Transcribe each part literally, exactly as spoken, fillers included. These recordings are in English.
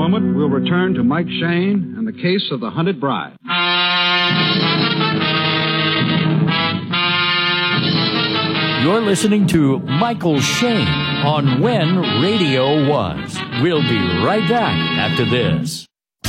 moment, we'll return to Mike Shane and the case of the hunted bride. You're listening to Michael Shane on When Radio Was. We'll be right back after this.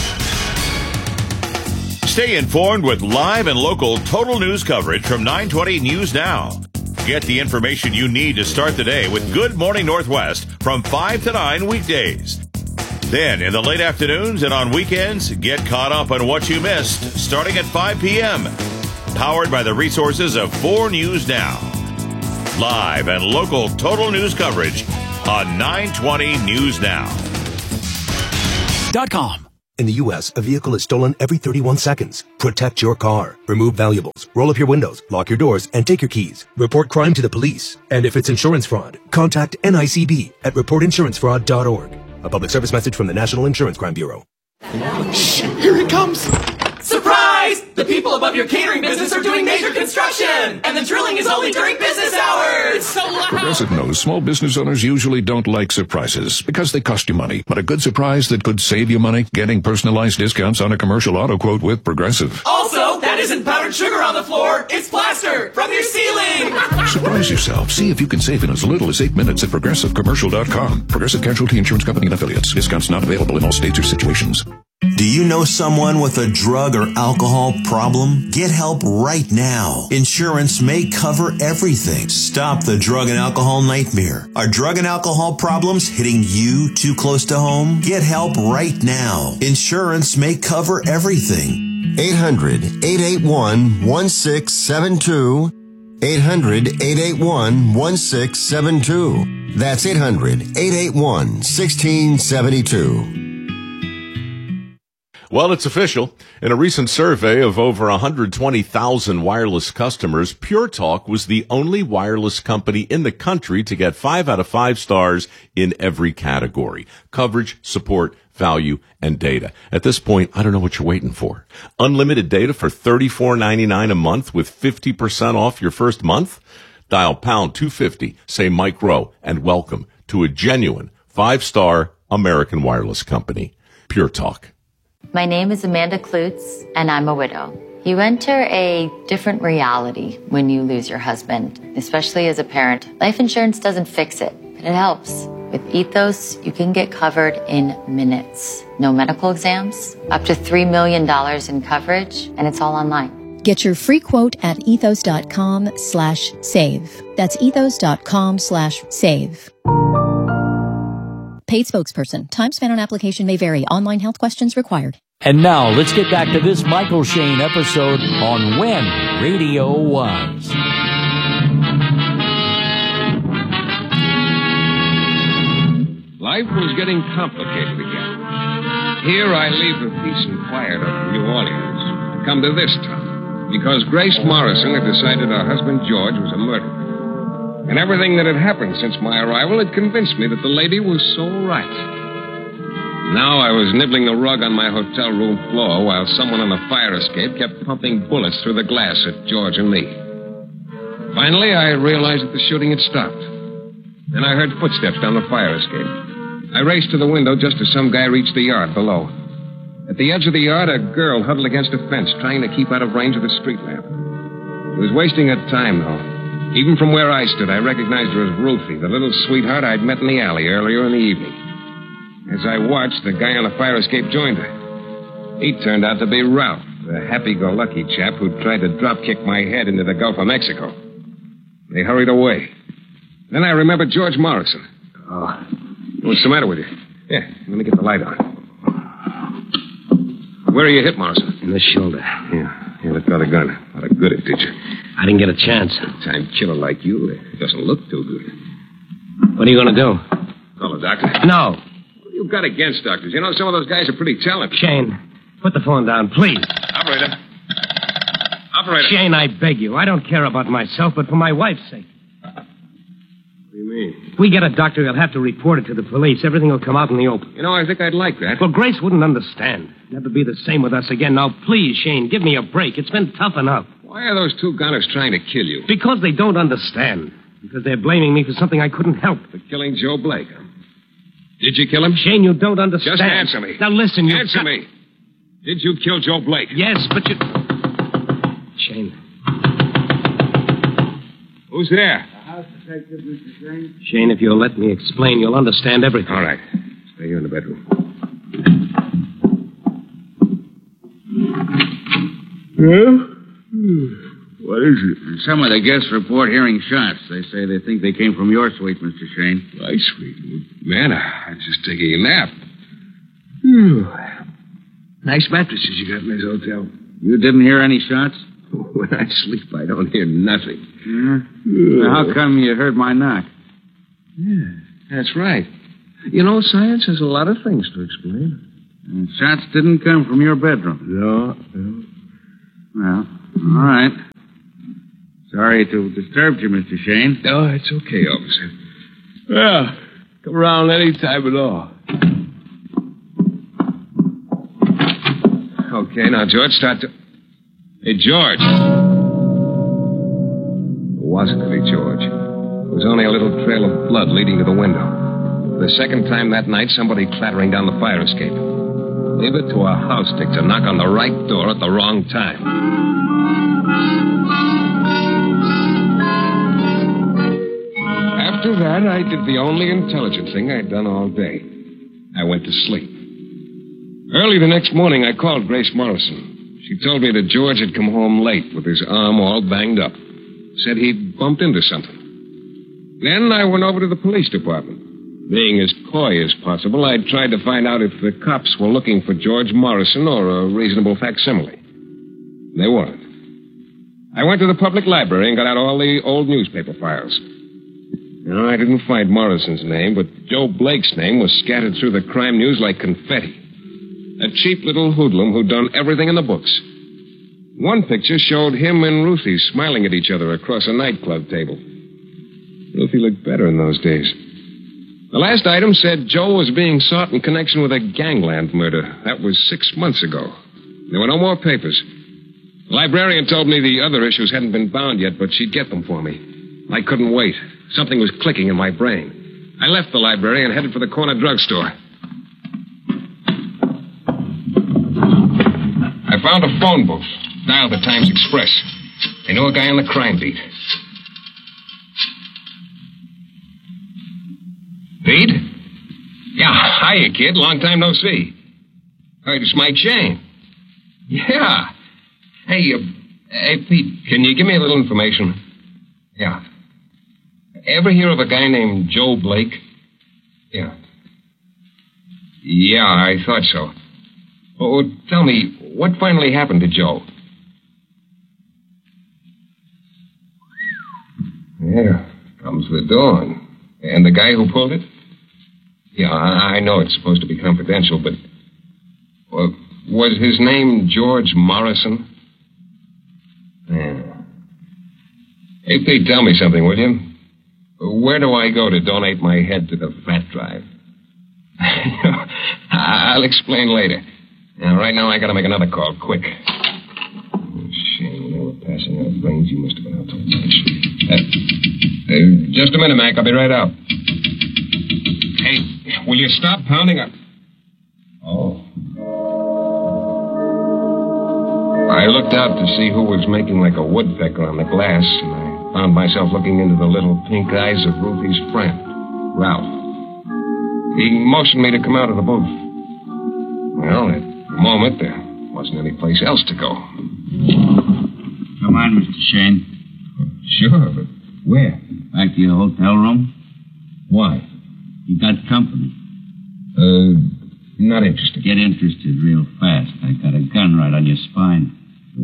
Stay informed with live and local total news coverage from nine twenty News Now. Get the information you need to start the day with Good Morning Northwest from five to nine weekdays. Then, in the late afternoons and on weekends, get caught up on what you missed starting at five p.m. Powered by the resources of four News Now. Live and local total news coverage on nine twenty News Now. Dot com. In the U S, a vehicle is stolen every thirty-one seconds. Protect your car. Remove valuables. Roll up your windows. Lock your doors. And take your keys. Report crime to the police. And if it's insurance fraud, contact N I C B at report insurance fraud dot org. A public service message from the National Insurance Crime Bureau. Shh! Here he comes! Surprise! The people above your catering business are doing major construction! And the drilling is only during business hours! So loud! Progressive knows small business owners usually don't like surprises because they cost you money. But a good surprise that could save you money? Getting personalized discounts on a commercial auto quote with Progressive. Also, that isn't powdered sugar on the floor, it's plaster from your ceiling! Surprise yourself. See if you can save in as little as eight minutes at Progressive Commercial dot com. Progressive Casualty Insurance Company and Affiliates. Discounts not available in all states or situations. Do you know someone with a drug or alcohol problem? Get help right now. Insurance may cover everything. Stop the drug and alcohol nightmare. Are drug and alcohol problems hitting you too close to home? Get help right now. Insurance may cover everything. eight hundred, eight eight one, one six seven two. eight hundred, eight eight one, one six seven two. That's eight hundred, eight eight one, one six seven two. Well, it's official. In a recent survey of over one hundred twenty thousand wireless customers, Pure Talk was the only wireless company in the country to get five out of five stars in every category: coverage, support, value, and data. At this point, I don't know what you're waiting for. Unlimited data for thirty-four ninety-nine a month with fifty percent off your first month? Dial pound two fifty, say Mike Rowe, and welcome to a genuine five-star American wireless company. Pure Talk. My name is Amanda Klutz, and I'm a widow. You enter a different reality when you lose your husband, especially as a parent. Life insurance doesn't fix it, but it helps. With Ethos, you can get covered in minutes. No medical exams, up to three million dollars in coverage, and it's all online. Get your free quote at ethos.com slash save. That's ethos.com slash save. Paid spokesperson. Time spent on application may vary. Online health questions required. And now, let's get back to this Michael Shane episode on When Radio Was. Life was getting complicated again. Here I leave the peace and quiet of New Orleans to come to this town because Grace Morrison had decided her husband George was a murderer. And everything that had happened since my arrival had convinced me that the lady was so right. Now I was nibbling the rug on my hotel room floor while someone on the fire escape kept pumping bullets through the glass at George and me. Finally, I realized that the shooting had stopped. Then I heard footsteps down the fire escape. I raced to the window just as some guy reached the yard below. At the edge of the yard, a girl huddled against a fence, trying to keep out of range of the street lamp. She was wasting her time, though. Even from where I stood, I recognized her as Ruthie, the little sweetheart I'd met in the alley earlier in the evening. As I watched, the guy on the fire escape joined her. He turned out to be Ralph, the happy-go-lucky chap who tried to drop-kick my head into the Gulf of Mexico. They hurried away. Then I remembered George Morrison. Oh, what's the matter with you? Here, let me get the light on. Where are you hit, Morrison? In the shoulder. Yeah. You let go the gun. Not a good it, did you? I didn't get a chance. A time killer like you, it doesn't look too good. What are you going to do? Call a doctor? No. What have you got against doctors? You know, some of those guys are pretty talented. Shane, put the phone down, please. Operator. Operator. Shane, I beg you. I don't care about myself, but for my wife's sake. What do you mean? If we get a doctor, he'll have to report it to the police. Everything will come out in the open. You know, I think I'd like that. Well, Grace wouldn't understand. Never be the same with us again. Now, please, Shane, give me a break. It's been tough enough. Why are those two gunners trying to kill you? Because they don't understand. Because they're blaming me for something I couldn't help. For killing Joe Blake, huh? Did you kill him? Shane, you don't understand. Just answer me. Now listen, you... Answer me. Did you kill Joe Blake? Yes, but you... Shane. Who's there? The house detective, Mister Shane. Shane, if you'll let me explain, you'll understand everything. All right. Stay here in the bedroom. Huh? What is it? Some of the guests report hearing shots. They say they think they came from your suite, Mister Shane. My suite? Man, I was just taking a nap. Whew. Nice mattresses you got in this hotel. You didn't hear any shots? When I sleep, I don't hear nothing. Yeah? Now, how come you heard my knock? Yeah, that's right. You know, science has a lot of things to explain. And shots didn't come from your bedroom? No, no. Well, all right. Sorry to have disturbed you, Mister Shane. No, it's okay, officer. Well, come around any time at all. Okay, now, George, start to... Hey, George. It wasn't really George. It was only a little trail of blood leading to the window. The second time that night, somebody clattering down the fire escape. Leave it to a house stick to knock on the right door at the wrong time. After that, I did the only intelligent thing I'd done all day. I went to sleep. Early the next morning, I called Grace Morrison. She told me that George had come home late with his arm all banged up. Said he'd bumped into something. Then I went over to the police department. Being as coy as possible, I tried to find out if the cops were looking for George Morrison or a reasonable facsimile. They weren't. I went to the public library and got out all the old newspaper files. No, I didn't find Morrison's name, but Joe Blake's name was scattered through the crime news like confetti. A cheap little hoodlum who'd done everything in the books. One picture showed him and Ruthie smiling at each other across a nightclub table. Ruthie looked better in those days. The last item said Joe was being sought in connection with a gangland murder. That was six months ago. There were no more papers. The librarian told me the other issues hadn't been bound yet, but she'd get them for me. I couldn't wait. Something was clicking in my brain. I left the library and headed for the corner drugstore. I found a phone booth. Dialed the Times Express. I knew a guy on the crime beat. Pete? Yeah, hiya, kid. Long time no see. Oh, it's Mike Shane. Yeah. Hey, uh, hey, Pete, can you give me a little information? Yeah. Ever hear of a guy named Joe Blake? Yeah. Yeah, I thought so. Oh, tell me, what finally happened to Joe? Yeah, comes the dawn. And the guy who pulled it? Yeah, I, I know it's supposed to be confidential, but... Uh, was his name George Morrison? Yeah. Hey, Pete, tell me something, will you? Where do I go to donate my head to the fat drive? I'll explain later. Now, right now, I gotta make another call, quick. Oh, shame, when they were passing out brains, you must have been out to lunch. Uh, uh, just a minute, Mac. I'll be right out. Hey, will you stop pounding up? Oh. I looked out to see who was making like a woodpecker on the glass, and I found myself looking into the little pink eyes of Ruthie's friend, Ralph. He motioned me to come out of the booth. Well, at the moment, there wasn't any place else to go. Come on, Mister Shane. Sure, but where? Back to your hotel room. Why? You got company. Uh, not interested. Get interested real fast. I got a gun right on your spine.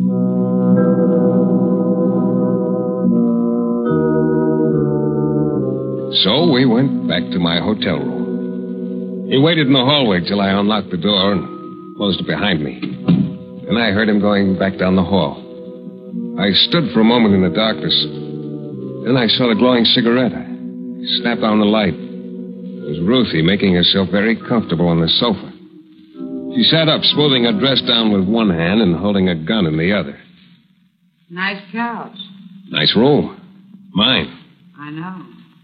So we went back to my hotel room. He waited in the hallway till I unlocked the door and closed it behind me. Then I heard him going back down the hall. I stood for a moment in the darkness. Then I saw the glowing cigarette. I snapped on the light. It was Ruthie making herself very comfortable on the sofa. She sat up, smoothing her dress down with one hand and holding a gun in the other. Nice couch. Nice room. Mine. I know.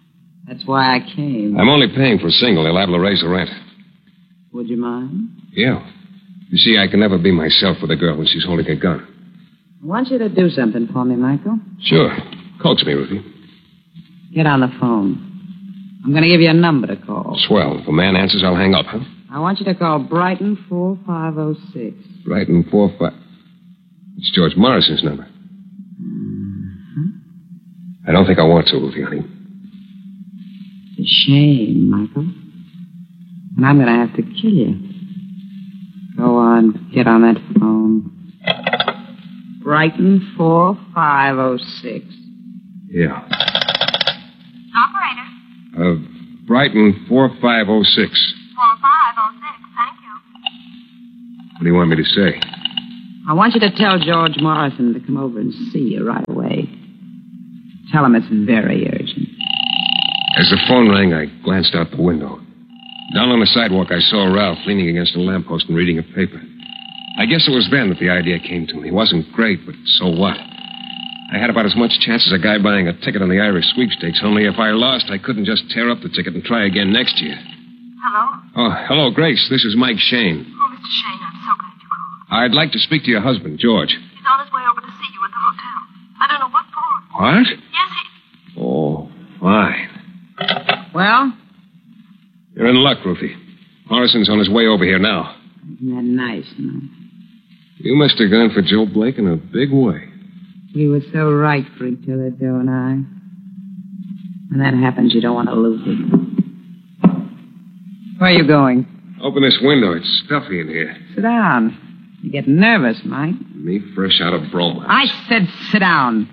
That's why I came. I'm only paying for a single. They're liable to raise the rent. Would you mind? Yeah. You see, I can never be myself with a girl when she's holding a gun. I want you to do something for me, Michael. Sure. Coax me, Ruthie. Get on the phone. I'm going to give you a number to call. Swell. If a man answers, I'll hang up, huh? I want you to call Brighton four five oh six. Brighton four five... It's George Morrison's number. Mm-hmm. I don't think I want to, Ruthie, honey. It's a shame, Michael. And I'm going to have to kill you. Go on, get on that phone. Brighton four five oh six. Yeah. Operator. Uh, Brighton four five oh six. four five oh six, thank you. What do you want me to say? I want you to tell George Morrison to come over and see you right away. Tell him it's very urgent. As the phone rang, I glanced out the window. Down on the sidewalk, I saw Ralph leaning against a lamppost and reading a paper. I guess it was then that the idea came to me. It wasn't great, but so what? I had about as much chance as a guy buying a ticket on the Irish sweepstakes, only if I lost, I couldn't just tear up the ticket and try again next year. Hello? Oh, hello, Grace. This is Mike Shane. Oh, Mister Shane, I'm so glad you called. I'd like to speak to your husband, George. He's on his way over to see you at the hotel. I don't know what for. What? Yes, he... Oh, fine. Well? You're in luck, Ruthie. Morrison's on his way over here now. Isn't that nice, Mike? You must have gone for Joe Blake in a big way. We were so right for each other, Joe and I. When that happens, you don't want to lose it. Where are you going? Open this window. It's stuffy in here. Sit down. You get nervous, Mike. Me fresh out of bromance. I said sit down.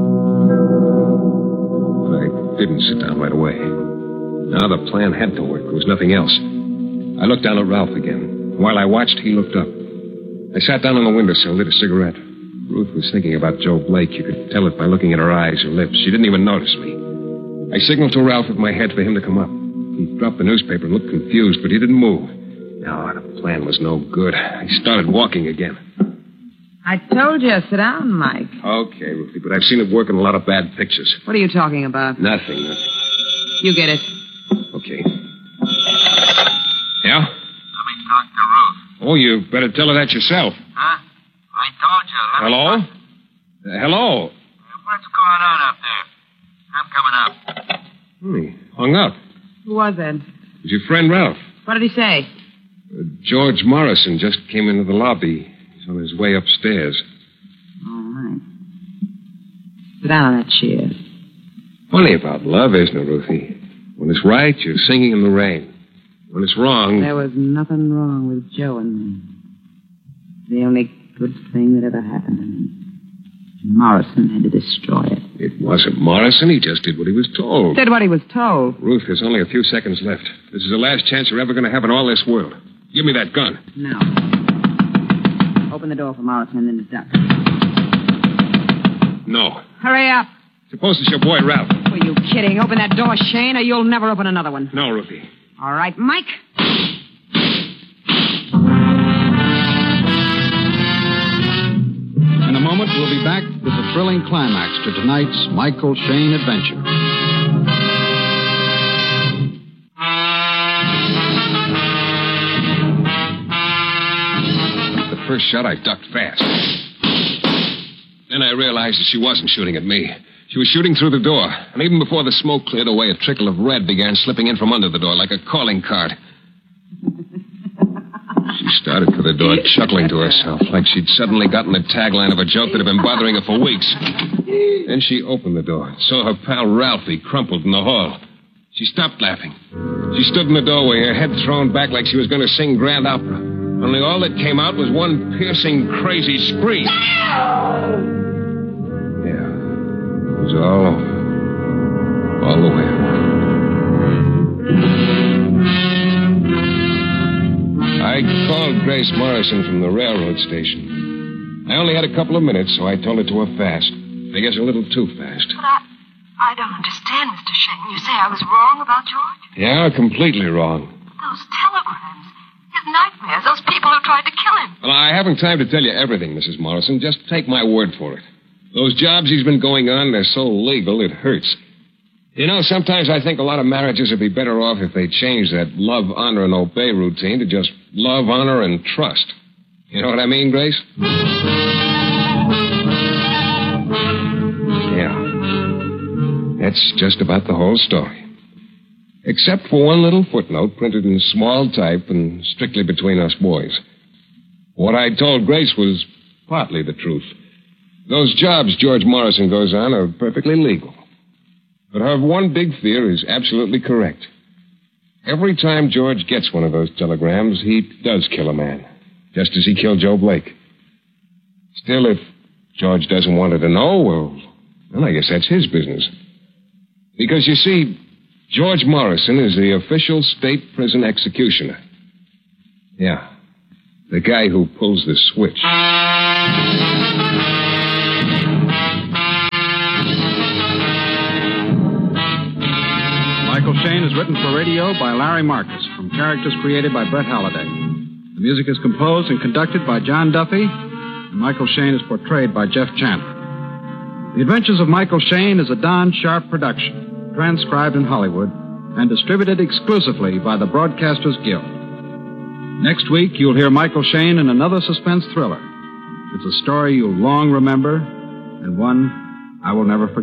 I didn't sit down right away. Now the plan had to work. There was nothing else. I looked down at Ralph again. While I watched, he looked up. I sat down on the windowsill, lit a cigarette. Ruth was thinking about Joe Blake. You could tell it by looking at her eyes, her lips. She didn't even notice me. I signaled to Ralph with my head for him to come up. He dropped the newspaper and looked confused, but he didn't move. No, the plan was no good. I started walking again. I told you, sit down, Mike. Okay, Ruthie, but I've seen it work in a lot of bad pictures. What are you talking about? Nothing, nothing. You get it. Okay. Yeah? Let me talk to Ruth. Oh, you better tell her that yourself. Huh? I told you. Let Hello? Me talk... Uh, hello? What's going on up there? I'm coming up. Hmm, he hung up. Who was that? It was your friend Ralph. What did he say? Uh, George Morrison just came into the lobby. He's on his way upstairs. All right. Sit down on that chair. Funny about love, isn't it, Ruthie? When it's right, you're singing in the rain. When it's wrong... There was nothing wrong with Joe and me. The only good thing that ever happened to me. Morrison had to destroy it. It wasn't Morrison. He just did what he was told. Did what he was told. Ruth, there's only a few seconds left. This is the last chance you're ever going to have in all this world. Give me that gun. Now. Open the door for Morrison and then duck. No. Hurry up. Suppose it's your boy, Ralph. Were you kidding? Open that door, Shane, or you'll never open another one. No, Ruthie. All right, Mike. In a moment, we'll be back with the thrilling climax to tonight's Michael Shane adventure. The first shot, I ducked fast. Then I realized that she wasn't shooting at me. She was shooting through the door. And even before the smoke cleared away, a trickle of red began slipping in from under the door like a calling card. She started for the door, chuckling to herself, like she'd suddenly gotten the tagline of a joke that had been bothering her for weeks. Then she opened the door, saw her pal Ralphie crumpled in the hall. She stopped laughing. She stood in the doorway, her head thrown back like she was going to sing grand opera. Only all that came out was one piercing, crazy scream. Yeah, it was all over. All the way over. I called Grace Morrison from the railroad station. I only had a couple of minutes, so I told her to her fast. I guess a little too fast. But I, I don't understand, Mister Shane. You say I was wrong about George? Yeah, completely wrong. Those telegrams, his nightmares, those people who tried to kill him. Well, I haven't time to tell you everything, Missus Morrison. Just take my word for it. Those jobs he's been going on, they're so legal, it hurts. You know, sometimes I think a lot of marriages would be better off if they changed that love, honor, and obey routine to just love, honor, and trust. You know what I mean, Grace? Yeah. That's just about the whole story. Except for one little footnote printed in small type and strictly between us boys. What I told Grace was partly the truth. Those jobs George Morrison goes on are perfectly legal. But her one big fear is absolutely correct. Every time George gets one of those telegrams, he does kill a man, just as he killed Joe Blake. Still, if George doesn't want her to know, well, then I guess that's his business. Because, you see, George Morrison is the official state prison executioner. Yeah, the guy who pulls the switch. Michael Shayne is written for radio by Larry Marcus, from characters created by Brett Halliday. The music is composed and conducted by John Duffy, and Michael Shayne is portrayed by Jeff Chandler. The Adventures of Michael Shayne is a Don Sharp production, transcribed in Hollywood, and distributed exclusively by the Broadcasters Guild. Next week, you'll hear Michael Shayne in another suspense thriller. It's a story you'll long remember, and one I will never forget.